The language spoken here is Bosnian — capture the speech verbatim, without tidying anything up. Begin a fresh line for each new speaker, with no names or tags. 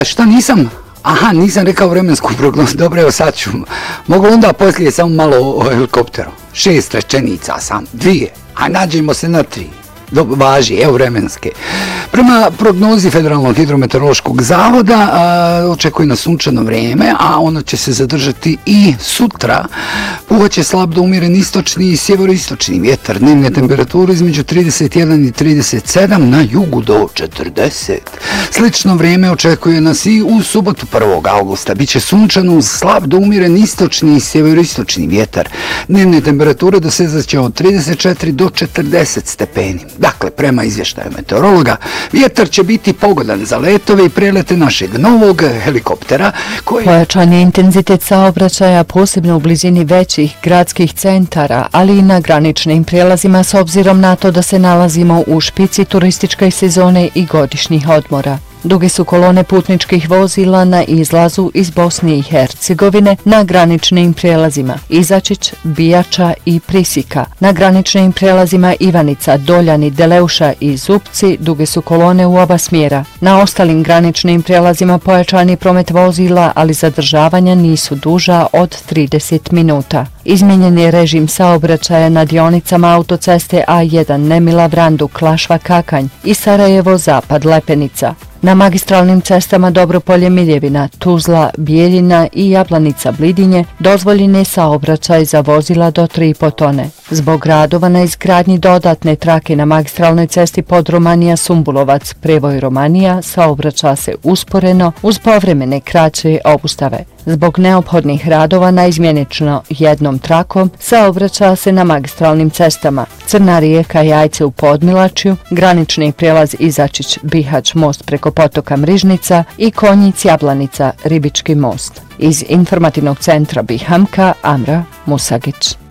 Šta nisam? Aha, nisam rekao vremensku prognozu, dobro, evo sad ću. Mogu onda poslije samo malo o helikopteru. Šest rečenica sam, dvije, a nađemo se na tri. Do, važi, evo vremenske. Prema prognozi Federalnog hidrometeorološkog zavoda a, očekuje na sunčano vrijeme, a ono će se zadržati i sutra. Puhaće slab do umjeren istočni i sjeveroistočni vjetar. Dnevne temperature između trideset jedan i trideset sedam, na jugu do četrdeset. Slično vrijeme očekuje nas i u subotu prvog avgusta. Biće sunčano uz slab do umjeren istočni i sjeveroistočni vjetar. Dnevne temperature dosezaće od trideset četiri do četrdeset stepeni. Dakle, prema izvještaju meteorologa, vjetar će biti pogodan za letove i prelete našeg novog helikoptera koji...
Pojačan je intenzitet saobraćaja posebno u blizini većih gradskih centara, ali i na graničnim prijelazima s obzirom na to da se nalazimo u špici turističke sezone i godišnjih odmora. Duge su kolone putničkih vozila na izlazu iz Bosne i Hercegovine na graničnim prijelazima Izačić, Bijača i Prisika. Na graničnim prijelazima Ivanica, Doljani, Deleuša i Zupci duge su kolone u oba smjera. Na ostalim graničnim prijelazima pojačani promet vozila, ali zadržavanja nisu duža od trideset minuta. Izmijenjen je režim saobraćaja na dionicama autoceste A jedan Nemila Vranduk, Klašva Kakanj i Sarajevo Zapad Lepenica. Na magistralnim cestama Dobropolje Miljevina, Tuzla, Bijeljina i Jablanica Blidinje dozvoljen je saobraćaj za vozila do tri i po tone. Zbog radova na izgradnji dodatne trake na magistralnoj cesti Podromanija Sumbulovac, Prevoj Romanija saobraća se usporeno uz povremene kraće obustave. Zbog neophodnih radova na izmjenično jednom trakom saobraća se na magistralnim cestama Crna rijeka Jajce u Podmilačju, granični prijelaz Izačić Bihać most preko potoka Mrižnica i Konjic Jablanica Ribički most. Iz informativnog centra Bihamka, Amra Musagić.